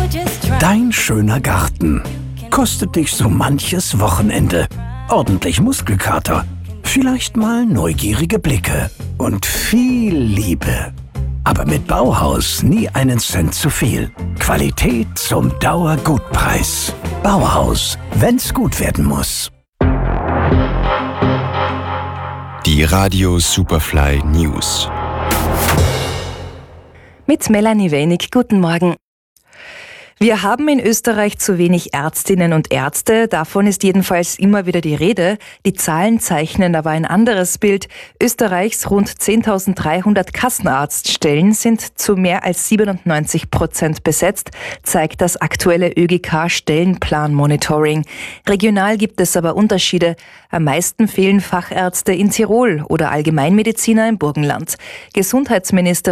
Dein schöner Garten kostet dich so manches Wochenende. Ordentlich Muskelkater, vielleicht mal neugierige Blicke und viel Liebe. Aber mit Bauhaus nie einen Cent zu viel. Qualität zum Dauergutpreis. Bauhaus, wenn's gut werden muss. Die Radio Superfly News. Mit Melanie Wenig, guten Morgen. Wir haben in Österreich zu wenig Ärztinnen und Ärzte. Davon ist jedenfalls immer wieder die Rede. Die Zahlen zeichnen aber ein anderes Bild. Österreichs rund 10.300 Kassenarztstellen sind zu mehr als 97% besetzt, zeigt das aktuelle ÖGK-Stellenplan-Monitoring. Regional gibt es aber Unterschiede. Am meisten fehlen Fachärzte in Tirol oder Allgemeinmediziner im Burgenland. Gesundheitsminister